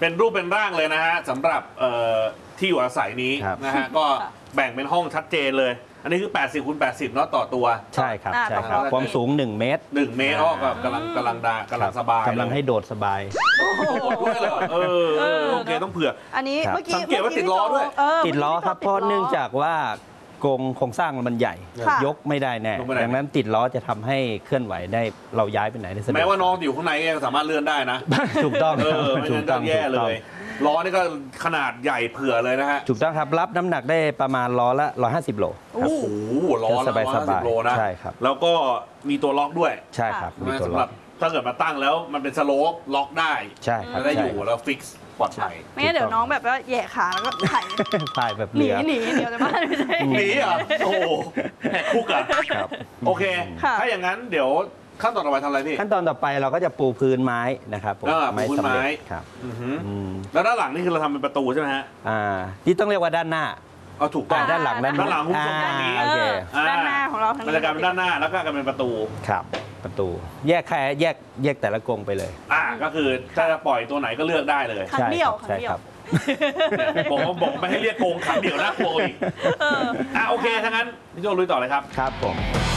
เป็นรูปเป็นร่างเลยนะฮะสำหรับที่อยู่อาศัยนี้นะฮะก็แบ่งเป็นห้องชัดเจนเลย อันนี้คือ80 คูณ 80เนาะต่อตัวใช่ครับใช่ครับความสูง1 เมตร 1 เมตรอ๋อกำลังสบายกำลังให้โดดสบายโดดด้วยเหรอโอเคต้องเผื่ออันนี้เมื่อกี้สังเกตว่าติดล้อด้วยติดล้อครับเพราะเนื่องจากว่าโครงสร้างมันใหญ่ยกไม่ได้แน่ดังนั้นติดล้อจะทำให้เคลื่อนไหวได้เราย้ายไปไหนได้สะดวกแม้ว่าน้องอยู่ข้างในยังสามารถเลื่อนได้นะถูกต้องไม่งั้นก็แย่เลยล้อนี่ก็ขนาดใหญ่เผื่อเลยนะฮะถูกต้องครับรับน้ำหนักได้ประมาณล้อละ150 โลโอ้โหล้อละ150 โลนะใช่ครับแล้วก็มีตัวล็อกด้วยใช่ครับมีตัวล็อกถ้าเกิดมาตั้งแล้วมันเป็นสโลปล็อกได้ใช่ครับได้อยู่แล้วฟิกซ์ปลอดภัยไม่งั้นเดี๋ยวน้องแบบว่าแย่ขาแล้วก็ถ่ายแบบหนีเดี๋ยวจะบ้านไม่ใช่หนีอ่ะโอ้แหกคุกอ่ะโอเคถ้าอย่างนั้นเดี๋ยวขั้นตอนต่อไปทำอะไรพี่ขั้นตอนต่อไปเราก็จะปูพื้นไม้นะครับไม้สำเร็จครับแล้วด้านหลังนี่คือเราทำเป็นประตูใช่ไหมฮะที่ต้องเรียกว่าด้านหน้าถูกต้องด้านหลังด้านหลังหุ้มตรงนี้ด้านหน้าของเรามันจะกลายเป็นด้านหน้าแล้วก็กลายเป็นประตูครับประตูแยกแต่ละกรงไปเลยก็คือถ้าจะปล่อยตัวไหนก็เลือกได้เลยครั้งเดียวผมบอกไม่ให้เรียกกรงครั้งเดียวนะกลัวอีกโอเคถ้างั้นพี่โจลุยต่อเลยครับครับผม